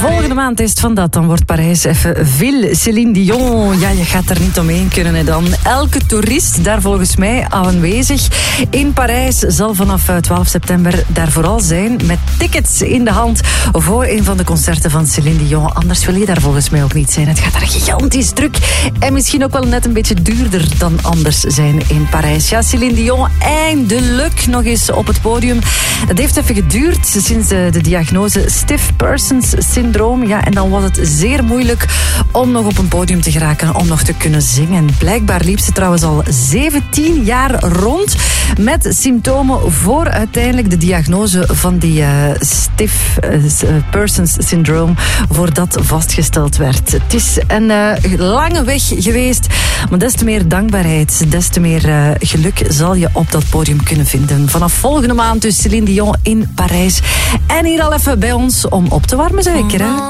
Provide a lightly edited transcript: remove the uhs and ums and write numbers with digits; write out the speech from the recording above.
Volgende maand is het van dat. Dan wordt Parijs even veel Céline Dion. Ja, je gaat er niet omheen kunnen. Hè, dan. Elke toerist daar volgens mij aanwezig in Parijs zal vanaf 12 september daar vooral zijn met tickets in de hand voor een van de concerten van Céline Dion. Anders wil je daar volgens mij ook niet zijn. Het gaat daar gigantisch druk en misschien ook wel net een beetje duurder dan anders zijn in Parijs. Ja, Céline Dion eindelijk nog eens op het podium. Het heeft even geduurd sinds de diagnose Stiff Persons Syndroom. Ja, en dan was het zeer moeilijk om nog op een podium te geraken, om nog te kunnen zingen. Blijkbaar liep ze trouwens al 17 jaar rond met symptomen voor uiteindelijk de diagnose van die Stiff Persons Syndroom, voordat vastgesteld werd. Het is een lange weg geweest, maar des te meer dankbaarheid, des te meer geluk zal je op dat podium kunnen vinden. Vanaf volgende maand dus Céline Dion in Parijs. En hier al even bij ons om op te warmen, zeker, hè?